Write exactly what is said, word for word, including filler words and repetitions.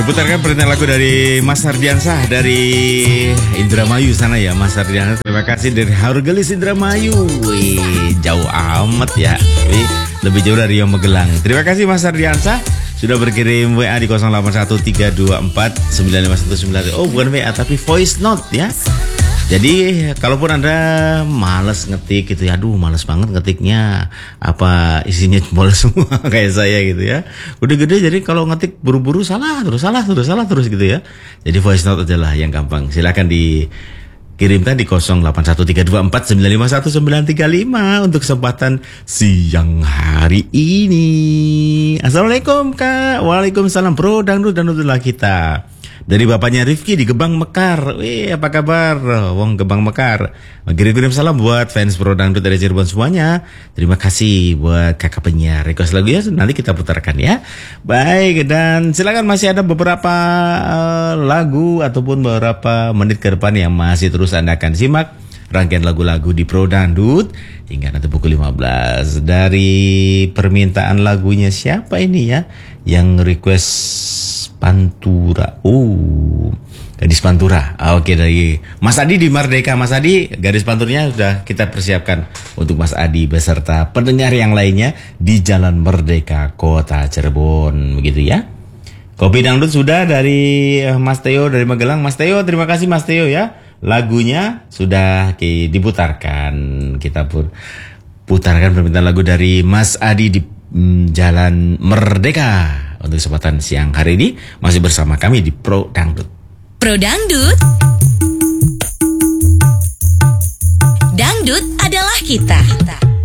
Putarkan perintah lagu dari Mas Hardiansah dari Indramayu sana ya, Mas Hardiansah. Terima kasih dari Hargelis Indramayu. Wih, jauh amat ya. Wih, lebih jauh dari yang Magelang. Terima kasih Mas Hardiansah sudah berkirim W A di nol delapan satu tiga dua empat sembilan lima satu sembilan. Oh, bukan W A tapi voice note ya. Jadi kalaupun Anda males ngetik gitu ya, aduh males banget ngetiknya, apa isinya jempol semua kayak saya gitu ya. Udah gede jadi kalau ngetik buru-buru salah terus salah terus salah terus gitu ya. Jadi voice note aja lah yang gampang. Silakan dikirimkan di nol delapan satu tiga dua empat sembilan lima satu sembilan tiga lima untuk kesempatan siang hari ini. Assalamualaikum Kak. Waalaikumsalam bro, dangdut dangdutlah kita. Dari bapaknya Rifki di Gebang Mekar. Wih, apa kabar? Wong Gebang Mekar. Kirim-kirim salam buat fans Pro Dangdut dari Cirebon semuanya. Terima kasih buat kakak penyiar. Request lagu ya, nanti kita putarkan ya. Baik, dan silakan masih ada beberapa uh, lagu ataupun beberapa menit ke depan yang masih terus Anda akan simak rangkaian lagu-lagu di Pro Dangdut hingga nanti pukul lima belas. Dari permintaan lagunya siapa ini ya yang request Pantura? Oh, gadis Pantura. Ah, Oke, dari Mas Adi di Merdeka. Mas Adi, garis panturnya sudah kita persiapkan untuk Mas Adi beserta pendengar yang lainnya di Jalan Merdeka, Kota Cirebon, begitu ya. Kopi dangdut sudah dari Mas Teo dari Magelang. Mas Teo, terima kasih Mas Teo ya. Lagunya sudah okay, diputarkan. Kita pun putarkan permintaan lagu dari Mas Adi di mm, Jalan Merdeka. Untuk kesempatan siang hari ini masih bersama kami di Pro Dangdut. Pro Dangdut. Dangdut adalah kita.